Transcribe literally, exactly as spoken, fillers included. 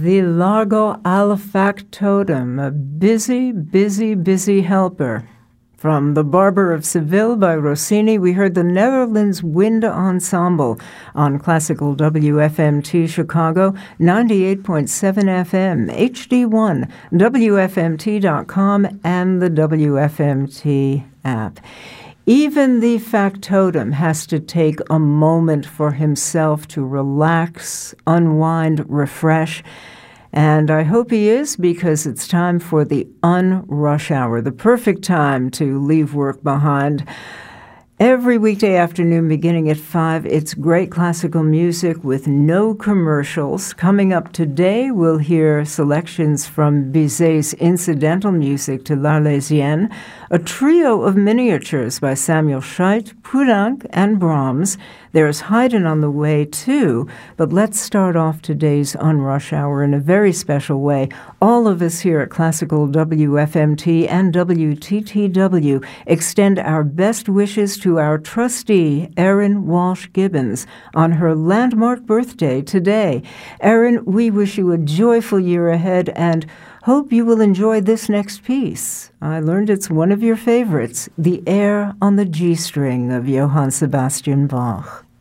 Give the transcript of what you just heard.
The Largo al Factotum, a busy, busy, busy helper. From The Barber of Seville by Rossini, we heard the Netherlands Wind Ensemble on Classical W F M T Chicago, ninety-eight point seven F M, H D one, W F M T dot com, and the W F M T app. Even the factotum has to take a moment for himself to relax, unwind, refresh. And I hope he is, because it's time for the unrush hour, the perfect time to leave work behind. Every weekday afternoon beginning at five, it's great classical music with no commercials. Coming up today, we'll hear selections from Bizet's incidental music to L'Arlésienne, a trio of miniatures by Samuel Scheidt, Poulenc, and Brahms. There's Haydn on the way, too, but let's start off today's Unrush Hour in a very special way. All of us here at Classical W F M T and W T T W extend our best wishes to our trustee, Erin Walsh Gibbons, on her landmark birthday today. Erin, we wish you a joyful year ahead and hope you will enjoy this next piece. I learned it's one of your favorites, the Air on the G string of Johann Sebastian Bach.